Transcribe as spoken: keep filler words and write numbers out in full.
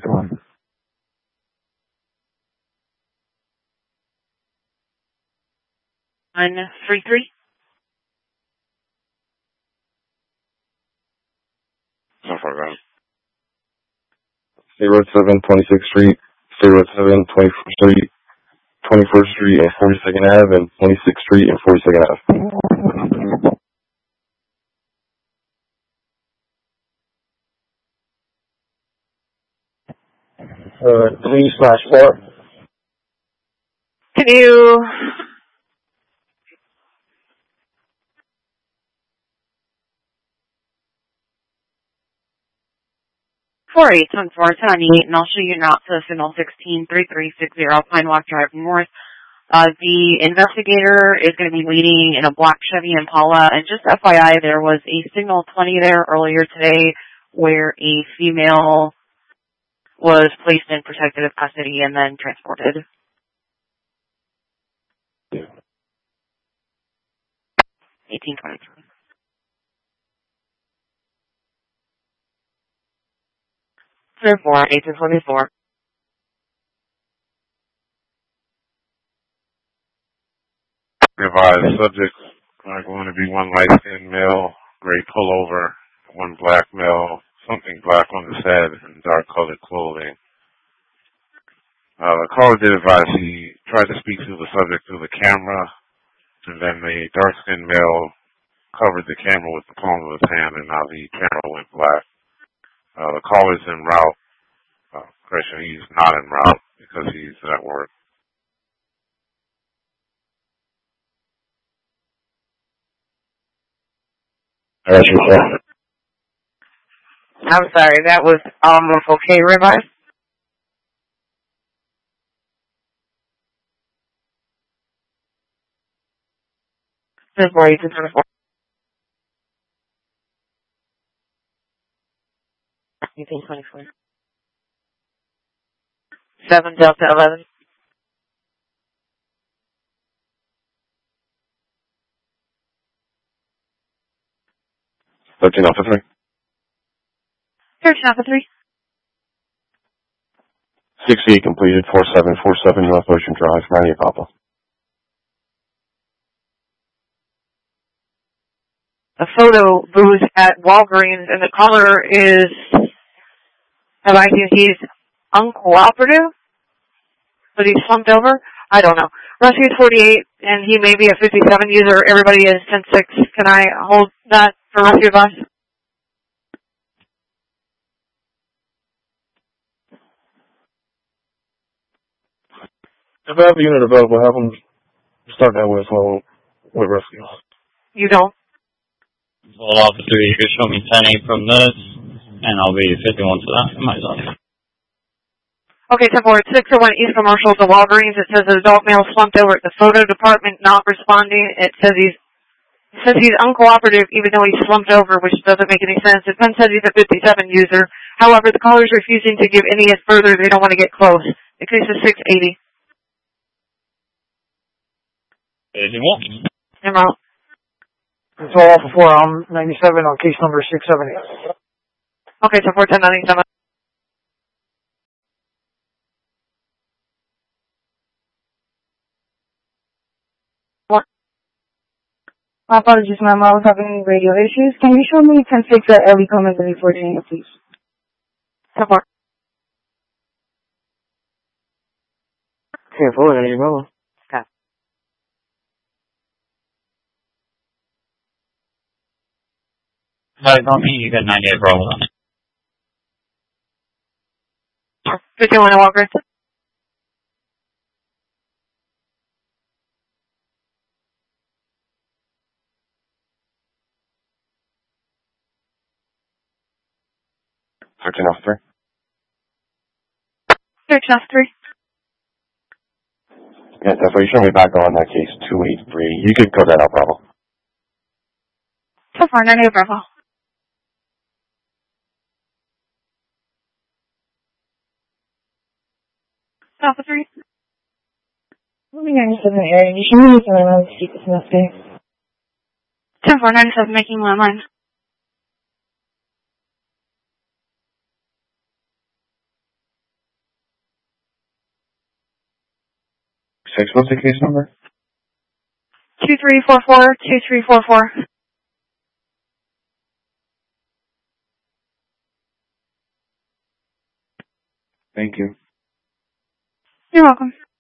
one. One, three, three. So far gone. State Road seven, twenty-sixth Street, State Road seven, twenty-first Street, twenty-first Street and forty-second Avenue, and twenty-sixth Street and forty-second Avenue. Uh, three slash four. Can you... four eight one four ten eight, and I'll show you now to signal sixteen three three six zero Pine Walk Drive North. Uh, the investigator is going to be leading in a black Chevy Impala, and just F Y I, there was a signal twenty there earlier today where a female was placed in protective custody and then transported. eighteen twenty-three. Zero four eight two forty four. Advised subjects are going to be one light-skinned male, gray pullover, one black male, something black on his head, and dark-colored clothing. Uh, the caller did advise he tried to speak to the subject through the camera, and then the dark-skinned male covered the camera with the palm of his hand, and now the camera went black. Uh, the caller's en route. Uh, correction, he's not en route because he's at work. That's your I'm sorry, that was almost okay, Ribeye. Zero four eight two twenty-four. eighteen twenty-four. Seven Delta eleven. thirteen Alpha three. thirteen Alpha three. sixty-eight completed, four seven four seven North Ocean Drive, Randy Papa. A photo booth at Walgreens, and the caller is, have I seen he's uncooperative, but he's slumped over? I don't know. Rescue is forty-eight, and he may be a fifty-seven user. Everybody is ten six. Can I hold that for rescue advice? If I have a unit available, have them start that way as well with rescue. You don't? Well, officer, you could show me ten eight from this, and I'll be fifty-one to that myself. Okay, ten four, it's six oh one East Commercial to Walgreens. It says an adult male slumped over at the photo department, not responding. It says he's it says he's uncooperative even though he's slumped over, which doesn't make any sense. It then says he's a fifty-seven user. However, the caller's refusing to give any further. They don't want to get close. The case is six eighty. eighty-one. Emerald. It's all off before I'm ninety-seven on case number six seventy. Okay, so four ten ninety-seven. What? My apologies, ma'am. I was having radio issues. Can you show me ten six at Ellie Cummins and reporting it, please? ten four. ten four, any problem? But I don't mean you got ninety-eight Bravo on it. fifty-one Walgreens. thirteen Alpha three. thirteen Alpha three. Yeah, that's why you show me back on that case, two eighty-three. You could code that out, Bravo. So far, ninety-eight Bravo. Alpha three. Moving ninety-seven area. You should move to my line to see this enough day. ten four ninety-seven, making landline. six. What's the case number? Two three four four two three four four. Thank you. You're welcome.